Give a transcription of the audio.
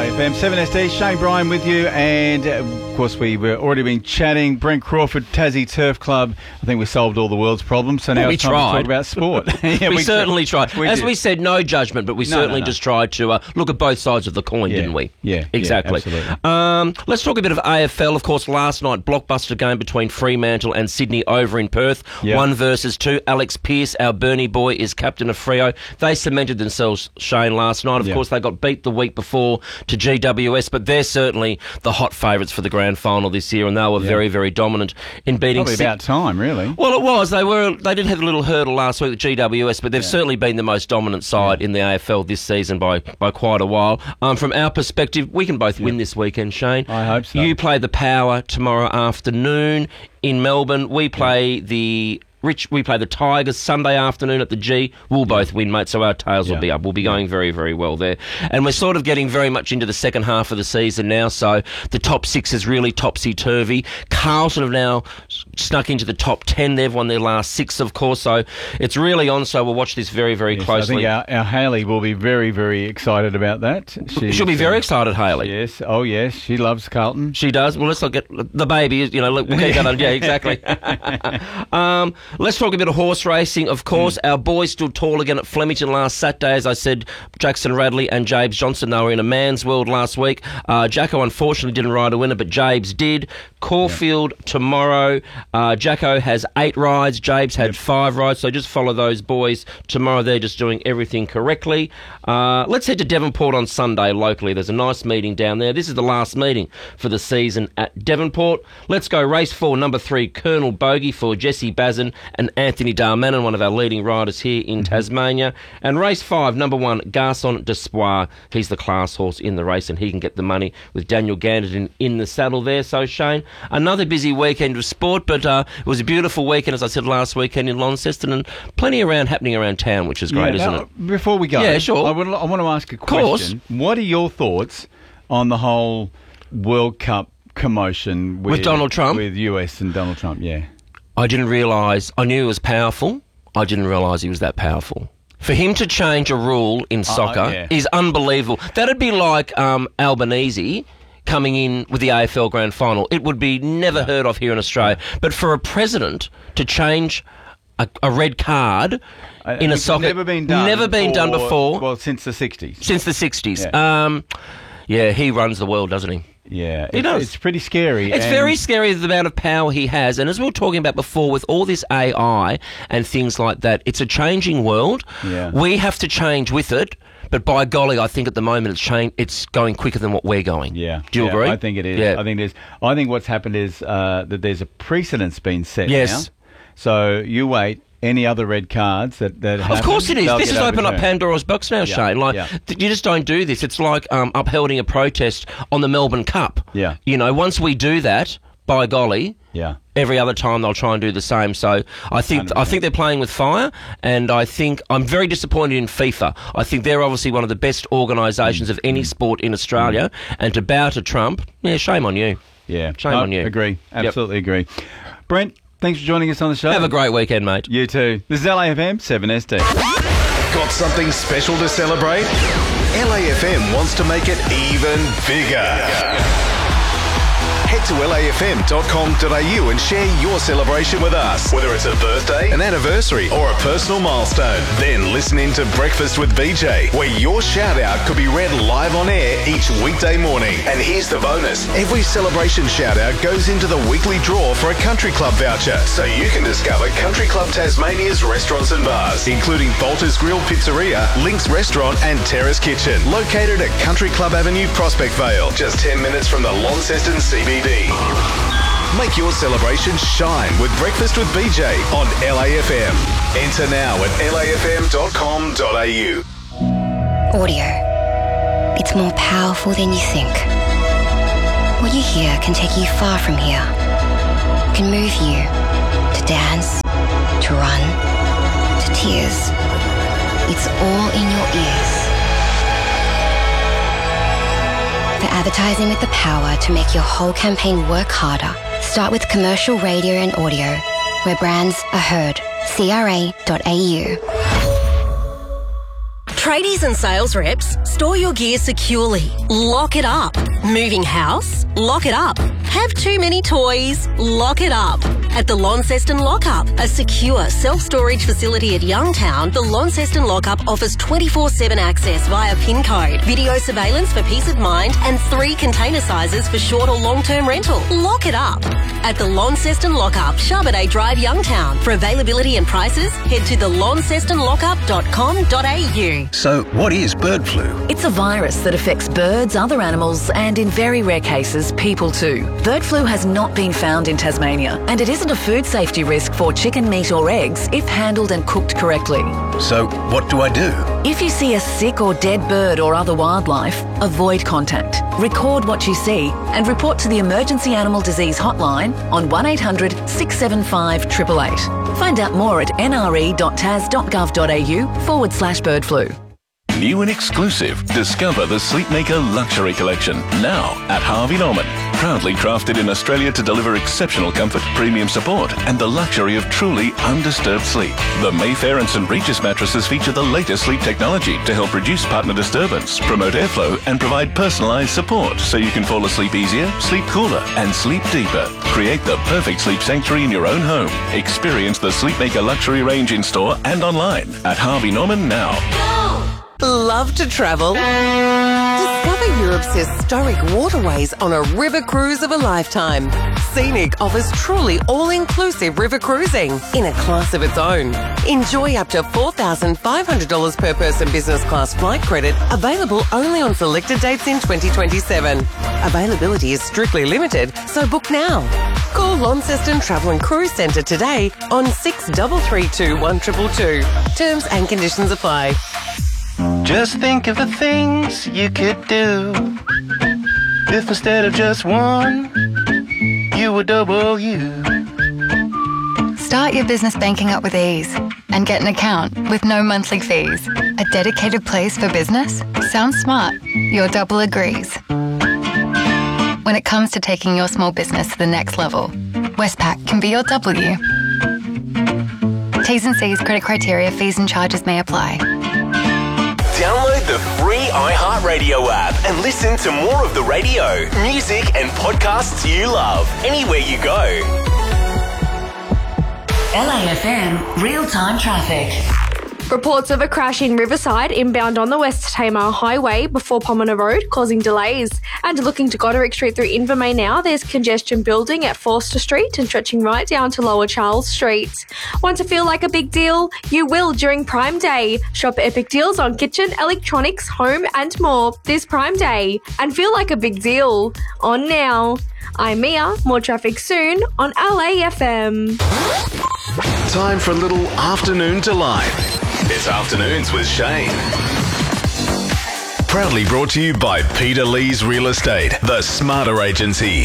LAFM 7SD, Shane Bryan with you, and of course we've already been chatting. Brent Crawford, Tassie Turf Club. I think we solved all the world's problems, so now it's time to talk about sport. Yeah, we certainly tried. As we said, no judgment, but we certainly just tried to look at both sides of the coin, didn't we? Yeah, exactly. Yeah, absolutely. Let's talk a bit of AFL. Of course, last night, blockbuster game between Fremantle and Sydney over in Perth. 1 versus 2. Alex Pearce, our Burnie boy, is captain of Freo. They cemented themselves, Shane, last night. Of course, they got beat the week before to GWS, but they're certainly the hot favourites for the grand final this year, and they were very, very dominant in beating. Probably about time, really. Well, it was. They did have a little hurdle last week with GWS, but they've certainly been the most dominant side in the AFL this season by quite a while. From our perspective, we can both win this weekend, Shane. I hope so. You play the Power tomorrow afternoon in Melbourne. We play the Tigers Sunday afternoon at the G. We'll both win, mate, so our tails will be up. We'll be going very, very well there. And we're sort of getting very much into the second half of the season now, so the top 6 is really topsy-turvy. Carlton have now snuck into the top 10. They've won their last 6, of course, so it's really on, so we'll watch this very, very closely. I think our Hayley will be very, very excited about that. She'll be very excited, Hayley. Yes. Oh, yes. She loves Carlton. She does. Well, let's not get the baby, we'll keep that on. Yeah, exactly. Let's talk a bit of horse racing. Of course, our boys stood tall again at Flemington last Saturday. As I said, Jackson Radley and Jabes Johnson, they were in a man's world last week. Jacko unfortunately didn't ride a winner, but Jabes did. Caulfield tomorrow. Jacko has 8 rides. Jabes had 5 rides, so just follow those boys tomorrow. They're just doing everything correctly. Let's head to Devonport on Sunday locally. There's a nice meeting down there. This is the last meeting for the season at Devonport. Let's go race 4, number 3, Colonel Bogey for Jesse Bazin and Anthony Darmanin, one of our leading riders here in Tasmania. And race 5, number 1, Garçon d'Espoir. He's the class horse in the race, and he can get the money with Daniel Ganderton in the saddle there. So, Shane, another busy weekend of sport, but it was a beautiful weekend, as I said, last weekend in Launceston, and plenty happening around town, which is great, isn't it? Before we go, yeah, sure. I want to ask a question. What are your thoughts on the whole World Cup commotion with Donald Trump? With US and Donald Trump, yeah. I didn't realise. I knew he was powerful. I didn't realise he was that powerful. For him to change a rule in soccer is unbelievable. That'd be like Albanese coming in with the AFL Grand Final. It would be never heard of here in Australia. But for a president to change a red card in a soccer... Never been done before. Well, since the 60s. Since the 60s. Yeah, he runs the world, doesn't he? Yeah, he does. It's pretty scary. It's very scary, the amount of power he has. And as we were talking about before, with all this AI and things like that, it's a changing world. Yeah. We have to change with it. But by golly, I think at the moment it's going quicker than what we're going. Yeah. Do you agree? I think it is. Yeah. I think it is. I think what's happened is that there's a precedent's been set now. So you wait. Any other red cards that happen, of course it is. This has opened up Pandora's box now, Shane. You just don't do this. It's like upholding a protest on the Melbourne Cup. Yeah. Once we do that, by golly, every other time they'll try and do the same. So I think they're playing with fire, and I think I'm very disappointed in FIFA. I think they're obviously one of the best organisations of any sport in Australia, and to bow to Trump, shame on you. Yeah. Shame on you. Agree. Absolutely agree. Brent, thanks for joining us on the show. Have a great weekend, mate. You too. This is LAFM 7SD. Got something special to celebrate? LAFM wants to make it even bigger. Head to lafm.com.au and share your celebration with us. Whether it's a birthday, an anniversary, or a personal milestone. Then listen in to Breakfast with BJ, where your shout-out could be read live on air each weekday morning. And here's the bonus. Every celebration shout-out goes into the weekly draw for a Country Club voucher, so you can discover Country Club Tasmania's restaurants and bars, including Bolter's Grill Pizzeria, Link's Restaurant and Terrace Kitchen, located at Country Club Avenue, Prospect Vale, just 10 minutes from the Launceston CBD. Make your celebration shine with Breakfast with BJ on LAFM. Enter now at lafm.com.au. Audio. It's more powerful than you think. What you hear can take you far from here. It can move you to dance, to run, to tears. It's all in your ears. For advertising with the power to make your whole campaign work harder, start with commercial radio and audio, where brands are heard. CRA.au. Tradies and sales reps, store your gear securely. Lock it up. Moving house? Lock it up. Have too many toys? Lock it up. At the Launceston Lockup, a secure self-storage facility at Youngtown, the Launceston Lockup offers 24/7 access via PIN code, video surveillance for peace of mind, and 3 container sizes for short or long-term rental. Lock it up. At the Launceston Lockup, Charbonnet Drive, Youngtown. For availability and prices, head to thelauncestonlockup.com.au. So, what is bird flu? It's a virus that affects birds, other animals, and in very rare cases, people too. Bird flu has not been found in Tasmania, and it isn't a food safety risk for chicken, meat or eggs if handled and cooked correctly. So, what do I do? If you see a sick or dead bird or other wildlife, avoid contact. Record what you see and report to the Emergency Animal Disease Hotline on 1800 675 888. Find out more at nre.tas.gov.au/bird flu. New and exclusive, discover the Sleepmaker Luxury Collection, now at Harvey Norman. Proudly crafted in Australia to deliver exceptional comfort, premium support, and the luxury of truly undisturbed sleep. The Mayfair and St Regis mattresses feature the latest sleep technology to help reduce partner disturbance, promote airflow, and provide personalised support so you can fall asleep easier, sleep cooler, and sleep deeper. Create the perfect sleep sanctuary in your own home. Experience the Sleepmaker Luxury range in store and online at Harvey Norman now. Love to travel? Discover Europe's historic waterways on a river cruise of a lifetime. Scenic offers truly all-inclusive river cruising in a class of its own. Enjoy up to $4,500 per person business class flight credit, available only on selected dates in 2027. Availability is strictly limited, so book now. Call Launceston Travel and Cruise Centre today on 6332 1222. Terms and conditions apply. Just think of the things you could do if instead of just one, you were double you. Start your business banking up with ease and get an account with no monthly fees. A dedicated place for business? Sounds smart. Your double agrees. When it comes to taking your small business to the next level, Westpac can be your W. T's and C's, credit criteria, fees and charges may apply. Download the free iHeartRadio app and listen to more of the radio, music and podcasts you love anywhere you go. LAFM real-time traffic. Reports of a crash in Riverside inbound on the West Tamar Highway before Pomona Road, causing delays. And looking to Goderic Street through Invermay now, there's congestion building at Forster Street and stretching right down to Lower Charles Street. Want to feel like a big deal? You will during Prime Day. Shop epic deals on kitchen, electronics, home and more this Prime Day. And feel like a big deal on now. I'm Mia. More traffic soon on LAFM. Time for a little afternoon delight. It's Afternoons with Shane. Proudly brought to you by Peter Lee's Real Estate, the smarter agency.